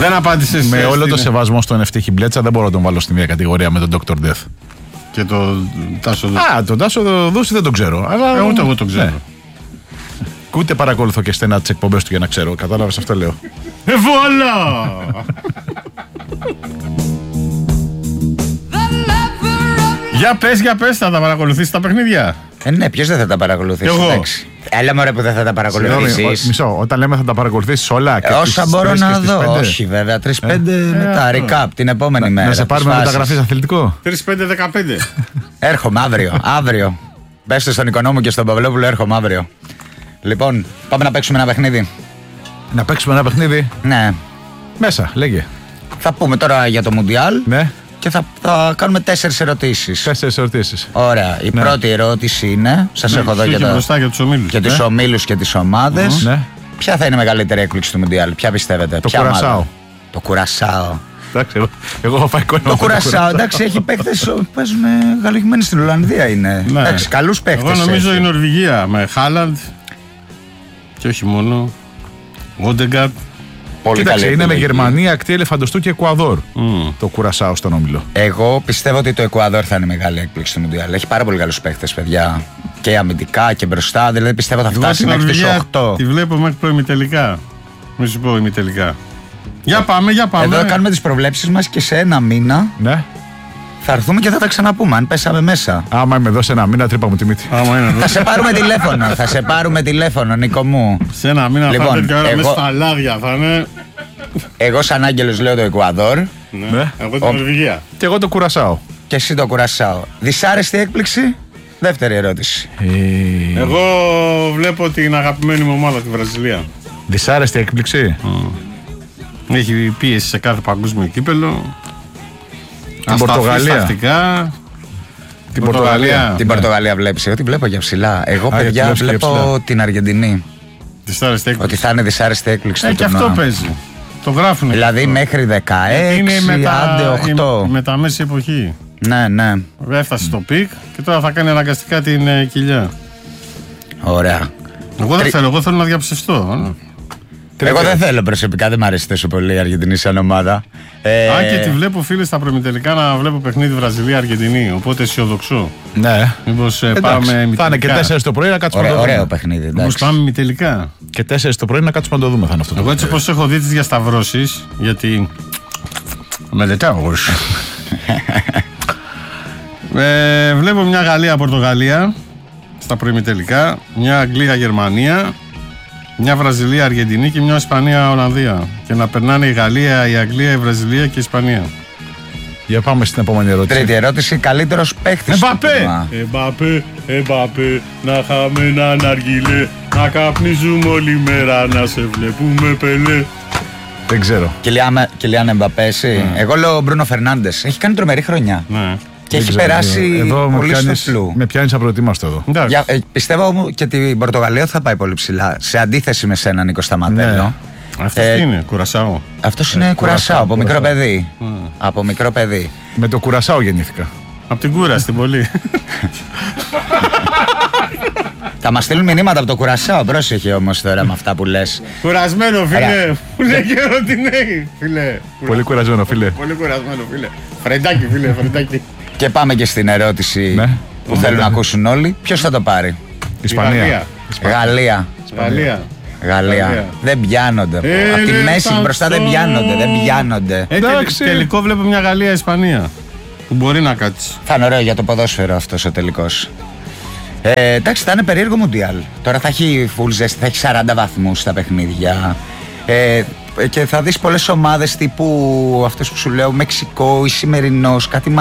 Δεν απάντησες. Με όλο το σεβασμό στον Ευτύχη Μπλέτσα, δεν μπορώ να τον βάλω στη μία κατηγορία με τον Dr. Death. Και τον Τάσο Δούση. Τον Τάσο Δούση δεν τον ξέρω. Αλλά... ούτε εγώ τον ξέρω. Ναι. Ούτε παρακολουθώ και στενά τις εκπομπές του για να ξέρω. Κατάλαβες, αυτό λέω. Βόλα! Για πες, θα τα παρακολουθείς τα παιχνίδια. Ναι, ποιος δεν θα τα παρακολουθήσει. Εγώ. Έλα μωρέ που δεν θα τα παρακολουθήσεις. Μισό, όταν λέμε θα τα παρακολουθήσεις όλα. Όσα μπορώ να δω. Όχι βέβαια, 3-5 μετά, recap την επόμενη μέρα. Να σε πάρουμε μεταγραφή αθλητικό. 3-5-15. Έρχομαι αύριο. Πες το στον Οικονόμου και στον Παυλόπουλο, έρχομαι αύριο. Λοιπόν, πάμε να παίξουμε ένα παιχνίδι. Να παίξουμε ένα παιχνίδι. Ναι. Μέσα, λέγε. Θα πούμε τώρα για το Μουντιάλ. Ναι. Και θα κάνουμε 4 ερωτήσεις. 4 ερωτήσεις. Ωραία. Η πρώτη ερώτηση είναι. Σας έχω εδώ και τους ομίλους και τις ομάδες. Ναι. Ποια θα είναι η μεγαλύτερη έκπληξη του Μουντιάλ, ποια πιστεύετε? Το Κουρασάο. Το Κουρασάο. Εντάξει, εγώ έχω φάει κόλλημα. Το Κουρασάο, εντάξει, έχει παίκτες που παίζουν καλογημένοι στην Ολλανδία είναι. Ναι. Εντάξει, καλούς παίκτες. Εγώ νομίζω η Νορβηγία με Χάλαντ και όχι μόνο. Όντεγκαρτ. Κοίταξε, είναι με Γερμανία, ακτή Ελεφαντοστού και Εκουαδόρ. Το Κουρασάο στον όμιλο. Εγώ πιστεύω ότι το Εκουαδόρ θα είναι μεγάλη έκπληξη του Μουντιάλ. Έχει πάρα πολύ καλούς παίκτες, παιδιά. Και αμυντικά και μπροστά. Δηλαδή πιστεύω θα φτάσει μέχρι τους 8. Τη βλέπω μέχρι προημιτελικά. Μην σου πω ημιτελικά. Για πάμε. Εδώ κάνουμε τις προβλέψεις μας και σε ένα μήνα. Ναι. Θα έρθουμε και θα τα ξαναπούμε, αν πέσαμε μέσα. Άμα είμαι εδώ σε ένα μήνα, τρύπα μου τη μύτη. Θα σε πάρουμε τηλέφωνο, Νίκο μου. Σε ένα μήνα θα είναι τέτοια ώρα μέσα στα λάδια θα είναι. Εγώ σαν Άγγελος λέω το Εκουαδόρ. Ναι. Εγώ την Νορβηγία. Και εγώ το Κουρασάο. Και εσύ το Κουρασάο. Δυσάρεστη έκπληξη. Δεύτερη ερώτηση. Εγώ βλέπω την αγαπημένη μου ομάδα, τη Βραζιλία. Δυσάρεστη έκπληξη. Έχει πίεση σε κάθε παγκόσμιο κύπελο. Την Πορτογαλία. Την Πορτογαλία βλέπεις. Εγώ την βλέπω για ψηλά. Εγώ παιδιά βλέπω την Αργεντινή. Ότι θα είναι δυσάρεστη έκπληξη. Και αυτό παίζει. Το γράφουν. Δηλαδή μέχρι 16, άντε 8. Με τα μέση εποχή. Ναι. Έφτασε στο πικ και τώρα θα κάνει αναγκαστικά την κοιλιά. Ωραία. Εγώ θέλω να διαψευστώ. Εγώ δεν θέλω προσωπικά, δεν μου αρέσει τόσο πολύ η Αργεντινή σαν ομάδα. Και τη βλέπω φίλε στα προημιτελικά να βλέπω παιχνίδι Βραζιλία-Αργεντινή. Οπότε αισιοδοξώ. Ναι. Μήπως πάμε ημιτελικά. Θα είναι και 4 το πρωί να κάτσουμε να το δούμε. Ωραίο παιχνίδι. Μήπως πάμε ημιτελικά. Και 4 το πρωί να κάτσουμε να το δούμε θα είναι αυτό. Εγώ έτσι όπως έχω δει τις διασταυρώσεις, γιατί μελετάω. Βλέπω μια Γαλλία-Πορτογαλία στα προημιτελικά, μια Αγγλία-Γερμανία, μια Βραζιλία-Αργεντινή και μια Ισπανία-Ολλανδία. Και να περνάνε η Γαλλία, η Αγγλία, η Βραζιλία και η Ισπανία. Για πάμε στην επόμενη ερώτηση. Τρίτη ερώτηση, καλύτερος παίχτης. Εμπαπέ, να χάμε έναν αργυλέ, να καπνίζουμε όλη μέρα, να σε βλέπουμε Πελέ. Δεν ξέρω. Κιλιάν Εμπαπέ, εσύ. Εγώ λέω Μπρούνο Φερνάντες. Έχει κάνει τρομερή χρονιά. Ναι. Και έχει περάσει εδώ πολύ στο φλου. Με πιάνεις απροετοίμαστο εδώ. Πιστεύω και την Πορτογαλία θα πάει πολύ ψηλά. Σε αντίθεση με σένα, Νίκο Σταματέλο. Ναι. Αυτός είναι, Κουρασάο. Αυτός είναι Κουρασάο, από μικρό παιδί. Από μικρό παιδί. Με το Κουρασάο γεννήθηκα. Από την Κούρα στην πολύ. Θα μας στείλουν μηνύματα από το Κουρασάο, πρόσεχε όμως τώρα με αυτά που λες. Κουρασμένο φίλε, που λέει και ρωτινέει φίλε. Πολύ κουρασμένο φίλε. Πολύ κουρασμένο φίλε. Φρεντάκι φίλε, φρεντάκι. Και πάμε και στην ερώτηση που θέλουν να ακούσουν όλοι. Ποιος θα το πάρει? Ισπανία. Γαλλία. Δεν πιάνονται. Από τη μέση μπροστά δεν πιάνονται. Τελικό βλέπω μια Γαλλία-Ισπανία που μπορεί να κάτσει. Θα είναι ωραίο για το ποδόσφαιρο αυτός ο τελικός. Εντάξει, θα είναι περίεργο Μουντιάλ. Τώρα θα έχει full ζέστη, θα έχει 40 βαθμούς στα παιχνίδια. Και θα δεις πολλές ομάδες τύπου αυτές που σου λέω, Μεξικό, Ισημερινός, κάτι